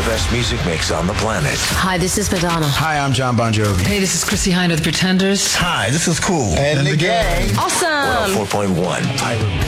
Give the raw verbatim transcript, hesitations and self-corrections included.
best music mix on the planet. Hi, this is Madonna. Hi, I'm John Bon Jovi. Hey, this is Chrissy Hynde of the Pretenders. Hi, this is Cool. And, and the gang. Awesome. one oh four point one.